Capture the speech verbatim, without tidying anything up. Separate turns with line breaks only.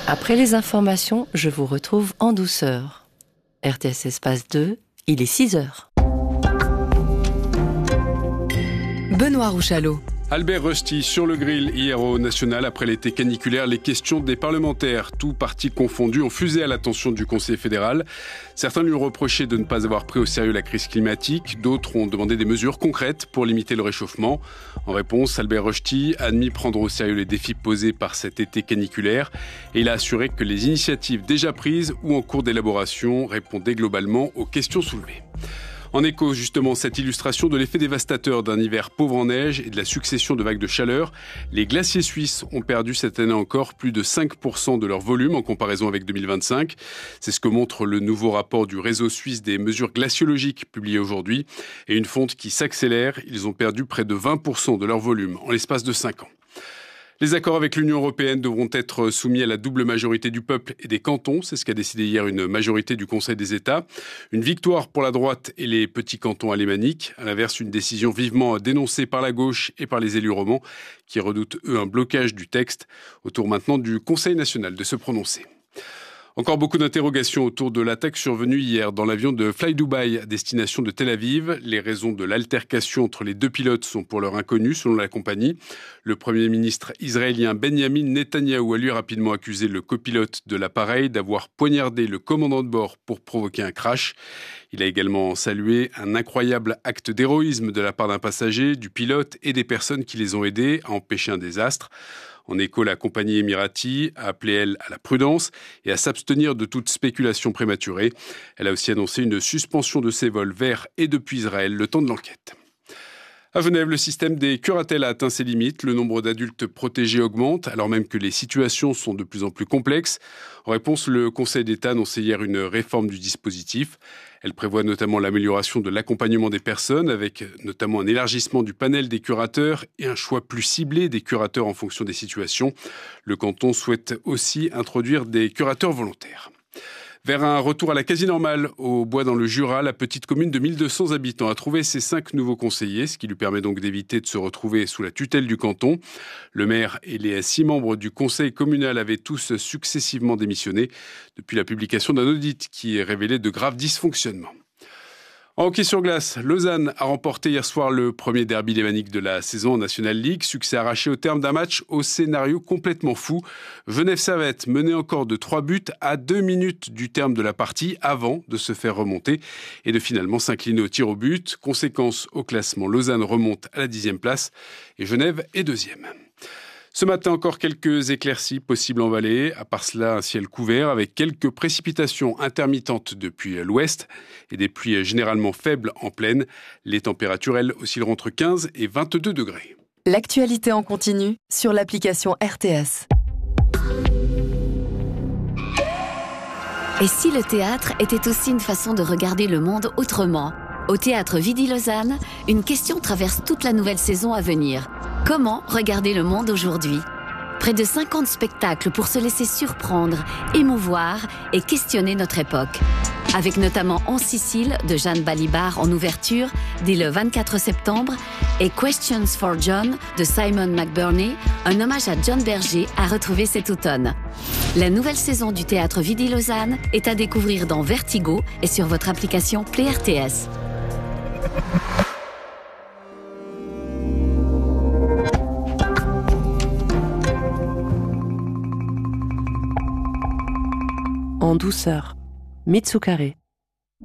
Après les informations, je vous retrouve en douceur. R T S Espace deux, il est six heures.
Benoît Rouchalot.
Albert Rusty sur le grill hier au National après l'été caniculaire. Les questions des parlementaires, tous partis confondus, ont fusé à l'attention du Conseil fédéral. Certains lui ont reproché de ne pas avoir pris au sérieux la crise climatique. D'autres ont demandé des mesures concrètes pour limiter le réchauffement. En réponse, Albert Rusty a admis prendre au sérieux les défis posés par cet été caniculaire et il a assuré que les initiatives déjà prises ou en cours d'élaboration répondaient globalement aux questions soulevées. En écho, justement, cette illustration de l'effet dévastateur d'un hiver pauvre en neige et de la succession de vagues de chaleur, les glaciers suisses ont perdu cette année encore plus de cinq pour cent de leur volume en comparaison avec deux mille vingt-cinq. C'est ce que montre le nouveau rapport du réseau suisse des mesures glaciologiques publié aujourd'hui. Et une fonte qui s'accélère, ils ont perdu près de vingt pour cent de leur volume en l'espace de cinq ans. Les accords avec l'Union européenne devront être soumis à la double majorité du peuple et des cantons. C'est ce qu'a décidé hier une majorité du Conseil des États. Une victoire pour la droite et les petits cantons alémaniques. À l'inverse, une décision vivement dénoncée par la gauche et par les élus romans qui redoutent, eux, un blocage du texte. Au tour maintenant du Conseil national de se prononcer. Encore beaucoup d'interrogations autour de l'attaque survenue hier dans l'avion de Fly Dubai à destination de Tel Aviv. Les raisons de l'altercation entre les deux pilotes sont pour l'heure inconnues selon la compagnie. Le Premier ministre israélien Benjamin Netanyahou a lui rapidement accusé le copilote de l'appareil d'avoir poignardé le commandant de bord pour provoquer un crash. Il a également salué un incroyable acte d'héroïsme de la part d'un passager, du pilote et des personnes qui les ont aidés à empêcher un désastre. En écho, la compagnie Emirati a appelé, elle, à la prudence et à s'abstenir de toute spéculation prématurée. Elle a aussi annoncé une suspension de ses vols vers et depuis Israël le temps de l'enquête. À Genève, le système des curatelles a atteint ses limites. Le nombre d'adultes protégés augmente, alors même que les situations sont de plus en plus complexes. En réponse, le Conseil d'État a annoncé hier une réforme du dispositif. Elle prévoit notamment l'amélioration de l'accompagnement des personnes, avec notamment un élargissement du panel des curateurs et un choix plus ciblé des curateurs en fonction des situations. Le canton souhaite aussi introduire des curateurs volontaires. Vers un retour à la quasi-normale au Bois dans le Jura, la petite commune de mille deux cents habitants a trouvé ses cinq nouveaux conseillers, ce qui lui permet donc d'éviter de se retrouver sous la tutelle du canton. Le maire et les six membres du conseil communal avaient tous successivement démissionné depuis la publication d'un audit qui révélait de graves dysfonctionnements. En hockey sur glace, Lausanne a remporté hier soir le premier derby lémanique de la saison en National League. Succès arraché au terme d'un match au scénario complètement fou. Genève Servette menait encore de trois buts à deux minutes du terme de la partie avant de se faire remonter et de finalement s'incliner au tir au but. Conséquence au classement, Lausanne remonte à la dixième place et Genève est deuxième. Ce matin, encore quelques éclaircies possibles en vallée. À part cela, un ciel couvert avec quelques précipitations intermittentes depuis l'ouest et des pluies généralement faibles en plaine. Les températures, elles, oscilleront entre quinze et vingt-deux degrés.
L'actualité en continu sur l'application R T S.
Et si le théâtre était aussi une façon de regarder le monde autrement ? Au Théâtre Vidi-Lausanne, une question traverse toute la nouvelle saison à venir. Comment regarder le monde aujourd'hui ? Près de cinquante spectacles pour se laisser surprendre, émouvoir et questionner notre époque. Avec notamment En Sicile de Jeanne Balibar en ouverture dès le vingt-quatre septembre et Questions for John de Simon McBurney, un hommage à John Berger à retrouver cet automne. La nouvelle saison du Théâtre Vidi-Lausanne est à découvrir dans Vertigo et sur votre application Play R T S.
En douceur, Mitsukare.